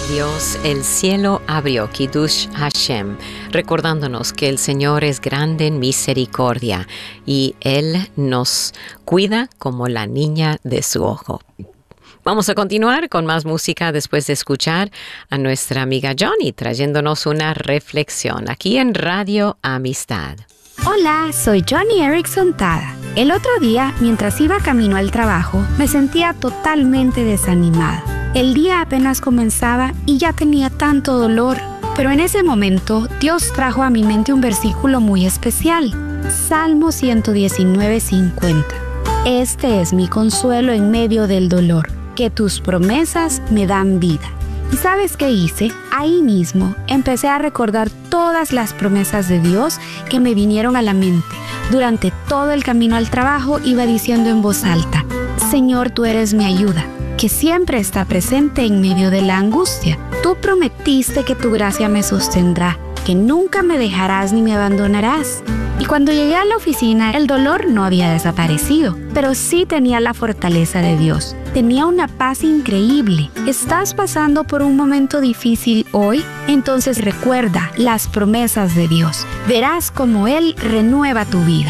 Dios, el cielo abrió, Kiddush Hashem, recordándonos que el Señor es grande en misericordia y Él nos cuida como la niña de su ojo. Vamos a continuar con más música después de escuchar a nuestra amiga Johnny trayéndonos una reflexión aquí en Radio Amistad. Hola, soy Johnny Erickson Tada. El otro día, mientras iba camino al trabajo, me sentía totalmente desanimada. El día apenas comenzaba y ya tenía tanto dolor. Pero en ese momento, Dios trajo a mi mente un versículo muy especial. Salmo 119:50. Este es mi consuelo en medio del dolor, que tus promesas me dan vida. ¿Y sabes qué hice? Ahí mismo empecé a recordar todas las promesas de Dios que me vinieron a la mente. Durante todo el camino al trabajo iba diciendo en voz alta: Señor, tú eres mi ayuda, que siempre está presente en medio de la angustia. Tú prometiste que tu gracia me sostendrá, que nunca me dejarás ni me abandonarás. Y cuando llegué a la oficina, el dolor no había desaparecido, pero sí tenía la fortaleza de Dios. Tenía una paz increíble. ¿Estás pasando por un momento difícil hoy? Entonces recuerda las promesas de Dios. Verás cómo Él renueva tu vida.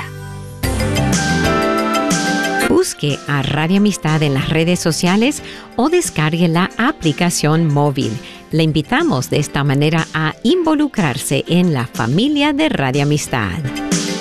Busque a Radio Amistad en las redes sociales o descargue la aplicación móvil. Le invitamos de esta manera a involucrarse en la familia de Radio Amistad.